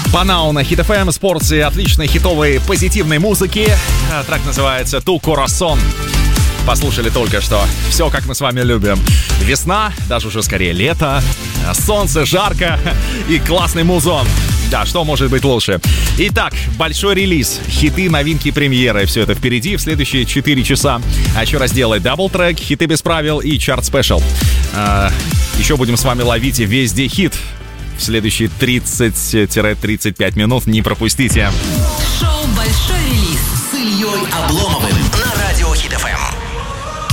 Панау на Hit FM с порцией отличной хитовой позитивной музыки. Трек называется «Ту Корасон». Послушали только что. Все, как мы с вами любим. Весна, даже уже скорее лето, солнце, жарко и классный музон. Да, что может быть лучше? Итак, большой релиз, хиты, новинки, премьеры. Все это впереди в следующие 4 часа. А еще разделы дабл-трек, хиты без правил и чарт-спешл. Еще будем с вами ловить везде хит. В следующие 30-35 минут не пропустите. Шоу «Большой релиз» с Ильей Обломовым на радио Hit FM.